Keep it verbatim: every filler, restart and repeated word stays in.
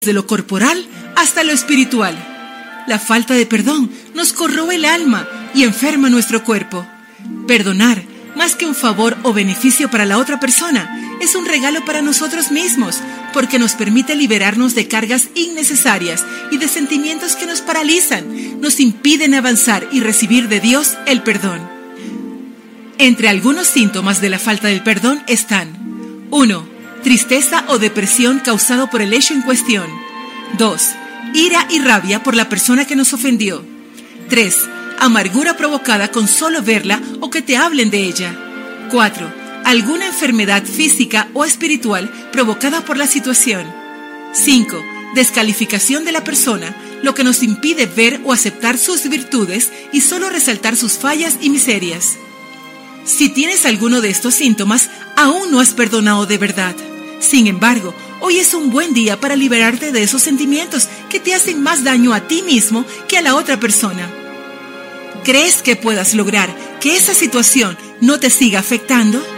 de lo corporal hasta lo espiritual. La falta de perdón nos corroe el alma y enferma nuestro cuerpo. Perdonar, más que un favor o beneficio para la otra persona, es un regalo para nosotros mismos, porque nos permite liberarnos de cargas innecesarias y de sentimientos que nos paralizan, nos impiden avanzar y recibir de Dios el perdón. Entre algunos síntomas de la falta del perdón están: uno. Tristeza o depresión causado por el hecho en cuestión. dos. Ira y rabia por la persona que nos ofendió. tres. Amargura provocada con solo verla o que te hablen de ella. cuatro. Alguna enfermedad física o espiritual provocada por la situación. cinco. Descalificación de la persona, lo que nos impide ver o aceptar sus virtudes y solo resaltar sus fallas y miserias. Si tienes alguno de estos síntomas, aún no has perdonado de verdad. Sin embargo, hoy es un buen día para liberarte de esos sentimientos que te hacen más daño a ti mismo que a la otra persona. ¿Crees que puedas lograr que esa situación no te siga afectando?